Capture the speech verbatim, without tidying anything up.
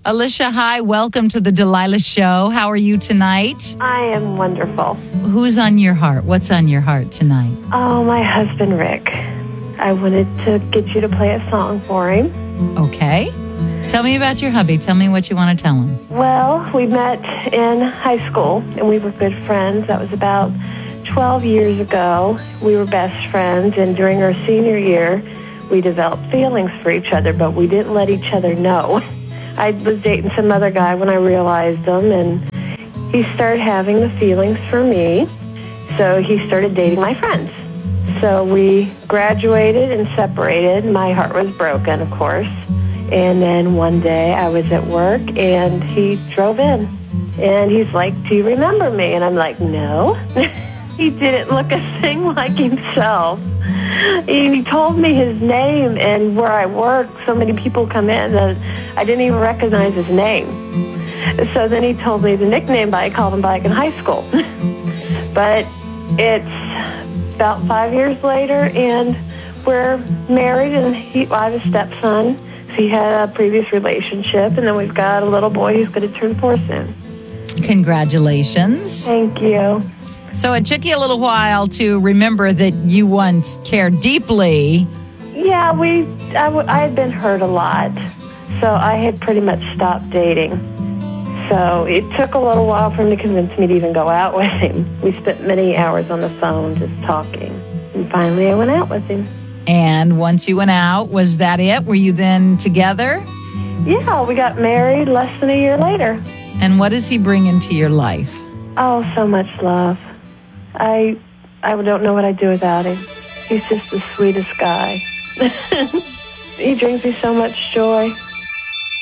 Alicia, hi. Welcome to the Delilah Show. How are you tonight? I am wonderful. Who's on your heart? What's on your heart tonight? Oh, my husband, Rick. I wanted to get you to play a song for him. Okay. Tell me about your hubby. Tell me what you want to tell him. Well, we met in high school, and we were good friends. That was about twelve years ago. We were best friends, and during our senior year, we developed feelings for each other, but we didn't let each other know. I was dating some other guy when I realized them, and he started having the feelings for me, so he started dating my friends. So we graduated and separated. My heart was broken, of course. And then one day I was at work, and he drove in. And he's like, "Do you remember me?" And I'm like, "No." He didn't look a thing like himself. And he told me his name and where I worked. So many people come in that I didn't even recognize his name. So then he told me the nickname, but I called him back in high school. But it's about five years later, and we're married, and he, I have a stepson. He had a previous relationship, and then we've got a little boy who's going to turn four soon. Congratulations. Thank you. So it took you a little while to remember that you once cared deeply. Yeah, we. I, w- I had been hurt a lot, so I had pretty much stopped dating. So it took a little while for him to convince me to even go out with him. We spent many hours on the phone just talking, and finally I went out with him. And once you went out, was that it? Were you then together? Yeah, we got married less than a year later. And what does he bring into your life? Oh, so much love. I I don't know what I'd do without him. He's just the sweetest guy. He brings me so much joy.